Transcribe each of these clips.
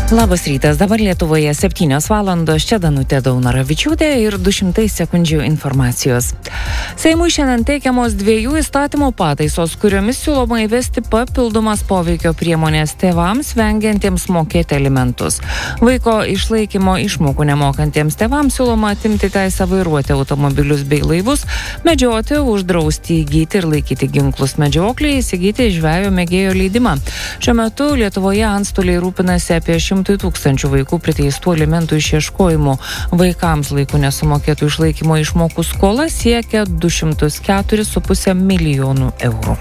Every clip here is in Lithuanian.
Labas rytas, dabar Lietuvoje 7 valandos, čia Danutė Daunaravičiūtė ir 200 sekundžių informacijos. Seimui šiandien teikiamos 2 įstatymų pataisos, kuriomis siūloma įvesti papildomas poveikio priemonės tėvams vengiantiems mokėti alimentus. Vaiko išlaikymo išmokų nemokantiems tėvams siūloma atimti teisę vairuoti automobilius bei laivus, medžioti, uždrausti įgyti ir laikyti ginklus medžioklei, įsigyti žvejo mėgėjo leidimą. Šiuo metu Lietuvoje antstoliai rūpinasi apie 100 000 vaikų priteistų alimentų išieškojimų. Vaikams laiku nesumokėtų išlaikymo išmokų skola siekia 204,5 milijonų eurų.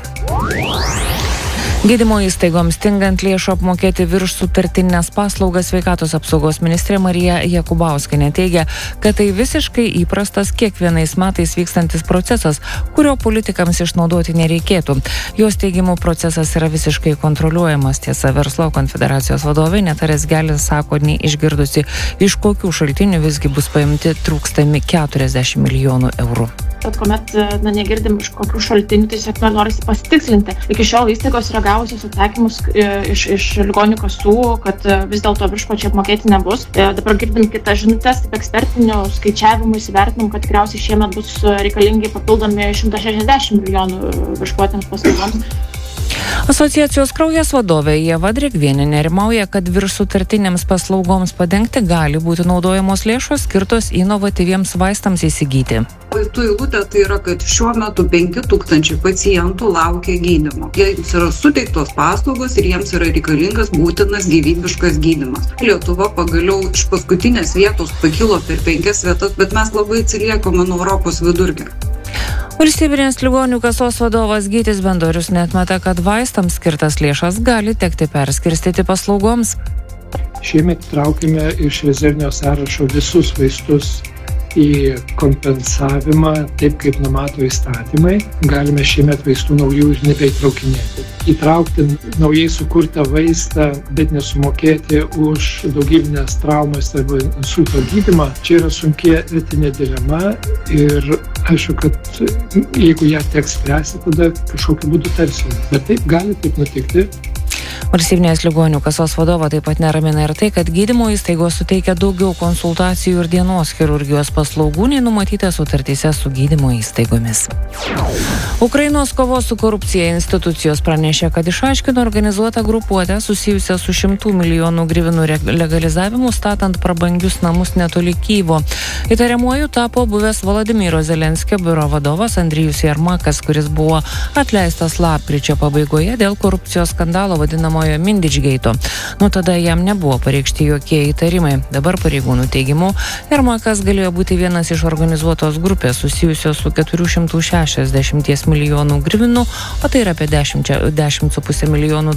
Gydymo įstaigoms stingant lėšų apmokėti virš sutartinės paslaugas, sveikatos apsaugos ministrė Marija Jakubauskienė teigia, kad tai visiškai įprastas kiekvienais metais vykstantis procesas, kurio politikams išnaudoti nereikėtų. Jos teigimu procesas yra visiškai kontroliuojamas. Tiesa, verslo konfederacijos vadovė Ineta Rezgelis sako, nei išgirdusi, iš kokių šaltinių visgi bus paimti trūkstami 40 milijonų eurų. Bet kuomet negirdim iš kokių šaltinių, tiesiog norisi pasitikslinti. Iki šiol įstaigos yra gavusios atsakymus iš ligonių kasų, kad vis dėlto virškočiai apmokėti nebus. Dabar girdim kitas žinutės, taip ekspertinių skaičiavimų įsivertinom, kad tikriausiai šiemet bus reikalingi papildomi 160 milijonų virškotėms paslaugoms. Asociacijos Kraujas vadovė Ieva Drėgvienė nerimauja, kad virš sutartinėms paslaugoms padengti gali būti naudojamos lėšos skirtos inovatyviems vaistams įsigyti. Vaistų eilutė tai yra, kad šiuo metu 5000 pacientų laukia gydymo. Jiems yra suteiktos paslaugos ir jiems yra reikalingas būtinas gyvybiškas gydymas. Lietuva pagaliau iš paskutinės vietos pakilo per 5 vietas, bet mes labai atsiliekame nuo Europos vidurkio. Valstybinės ligonių kasos vadovas Gytis Bendorius neatmeta, kad vaistams skirtas lėšas gali tekti perskirstyti paslaugoms. Šiemet traukime iš rezervinio sąrašo visus vaistus į kompensavimą, taip kaip numato įstatymai. Galime šiemet vaistų naujų ir nebeįtraukinėti. Įtraukti naujai sukurtą vaistą, bet nesumokėti už daugybinės traumas arba insulto gydymą, čia yra sunki etinė dilema ir aišku, kad jeigu ją teks spręsti, tada kažkokiu būdu tarsime. Bet taip gali taip nutikti. Valstybinės ligonių kasos vadovo taip pat neramina ir tai, kad gydymo įstaigos suteikia daugiau konsultacijų ir dienos chirurgijos paslaugų, nei numatyta sutartyse su gydymo įstaigomis. Ukrainos kovos su korupcija institucijos pranešė, kad išaiškino organizuotą grupuotę susijusią su 100 milijonų hryvnų legalizavimu, statant prabangius namus netoli Kyjivo. Įtariamuoju tapo buvęs Volodymyro Zelenskio biuro vadovas Andrijus Jermakas, kuris buvo atleistas lapkričio pabaigoje dėl korupcijos skandalo vadinamojo Mindičgeito. Nuo tada jam nebuvo pareikšti jokie įtarimai. Dabar pareigūnų teigimu, Jermakas galėjo būti vienas iš organizuotos grupės susijusios su 460 milijonų hryvnų, o tai yra apie 10,5 milijonų